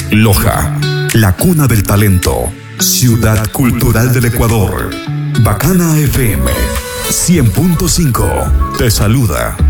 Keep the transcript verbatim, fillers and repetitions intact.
Loja, la cuna del talento. Ciudad Cultural del Ecuador. Bacana F M cien punto cinco te saluda.